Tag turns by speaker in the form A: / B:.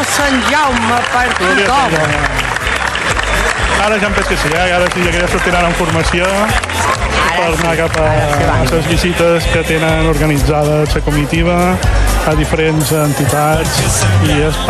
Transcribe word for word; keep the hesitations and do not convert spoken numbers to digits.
A: Sant Jaume per tothom.
B: Ara ja em penso que sí, eh? Ara sí, ja que ja sortiran en formació per anar cap a les visites que tenen organitzades la comitiva a diferents entitats i